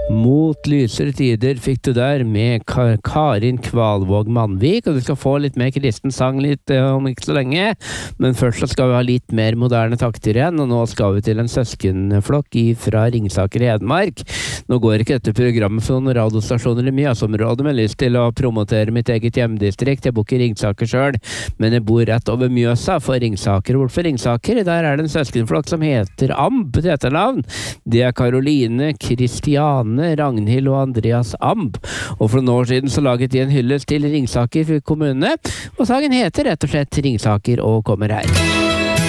Mot lysere tider fikk du der med Karin Kvalvåg Manvik, og du skal få litt mer kristen sang litt om ikke så lenge, men først så skal vi ha litt mer moderne takter igjen, og nå skal vi til en søskenflokk fra Ringsaker i Hedmark. Nå går ikke dette programmet for noen radiostasjoner i Mjøsområdet, men lyst til å promotere mitt eget hjemdistrikt. Jeg bor ikke i Ringsaker selv, men jeg bor rett over Mjøsa for Ringsaker, og bortfor Ringsaker, der det en søskenflokk som heter Amb til etternavn. Det Karoline, Kristiane, Ragnhild og Andreas Amb. Og for noen år siden så laget de en hyllest til Ringsaker kommune, og sangen heter rett og slett Ringsaker og kommer her.